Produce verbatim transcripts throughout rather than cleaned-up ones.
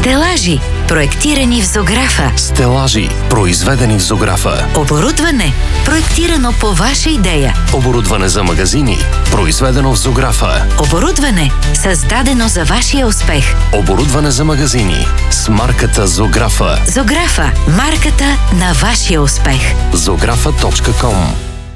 Стелажи, проектирани в Зографа. Стелажи, произведени в Зографа. Оборудване, проектирано по ваша идея. Оборудване за магазини, произведено в Зографа. Оборудване, създадено за вашия успех. Оборудване за магазини с марката Зографа. Зографа, марката на вашия успех. зографа точка ком.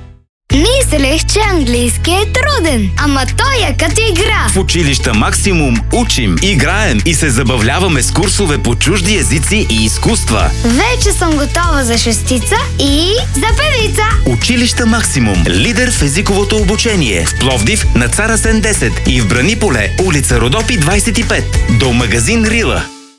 Мислех, че английски е труден, ама той е като игра. В училища Максимум учим, играем и се забавляваме с курсове по чужди езици и изкуства. Вече съм готова за шестица и за певица. Училища Максимум, лидер в езиковото обучение. В Пловдив на Цар Асен десет и в Браниполе, улица Родопи двайсет и пет. До магазин Рила.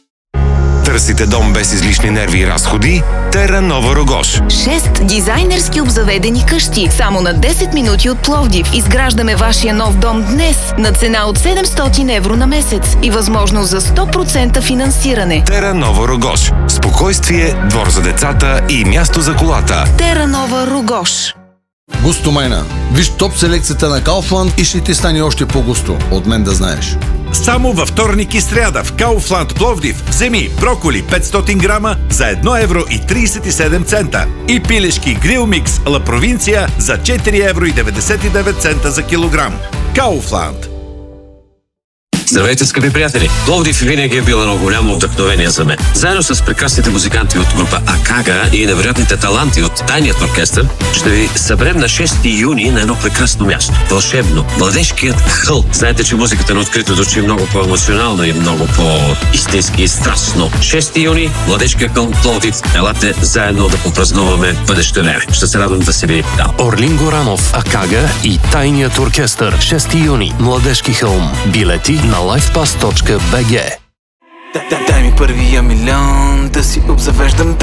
Търсите дом без излишни нерви и разходи? Тера Нова Рогош. Шест дизайнерски обзаведени къщи. Само на десет минути от Пловдив. Изграждаме вашия нов дом днес на цена от седемстотин евро на месец и възможност за сто процента финансиране. Тера Нова Рогош. Спокойствие, двор за децата и място за колата. Тера Нова Рогош. Густо майна. Виж топ селекцията на Kaufland и ще ти стане още по-густо. От мен да знаеш. Само във вторник и сряда в Kaufland Пловдив вземи броколи петстотин грама за едно евро и трийсет и седем цента и пилешки грил микс Ла Провинция за четири евро и деветдесет и девет цента за килограм. Kaufland. Здравейте, скъпи приятели! Пловдив винаги е бил едно голямо вдъхновение за мен. Заедно с прекрасните музиканти от група Акага и невероятните таланти от Тайният оркестър, ще ви съберем на шести юни на едно прекрасно място. Вълшебно. Младежкият хълм. Знаете, че музиката на открито звучи много по-емоционална и много по-истински и страстно. шести юни, Младежкият хълм Пловдив. Елате заедно да попразнуваме бъдеще време. Ще се радвам да се видим там. Орлин Горанов, Акага и Тайният оркестър. шести юни, Младежки хълм. Билети на лайфпас точка би джи. Дай ми първия милион, да си обзавеждам